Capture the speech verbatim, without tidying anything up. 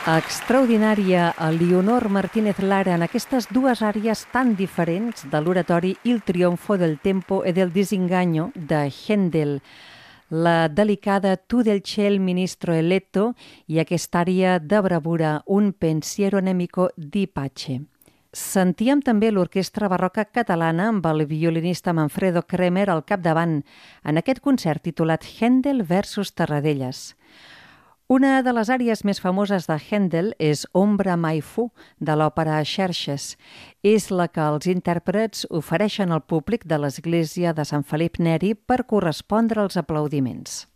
Extraordinària a Leonor Martínez Lara en aquestes dues àrees tan diferents de l'oratori Il trionfo del tempo e del disinganyo de Händel, la delicada Tu del ciel ministro eletto i aquesta àrea de bravura Un pensiero nemico di pace. Sentíem també l'Orquestra Barroca Catalana amb el violinista Manfredo Kremer al capdavant en aquest concert titulat Händel versus Tarradellas. Una de les àrees més famoses de Händel és Ombra mai fu, de l'òpera Xerxes. És la que els intèrprets ofereixen al públic de l'església de Sant Felip Neri per correspondre als aplaudiments.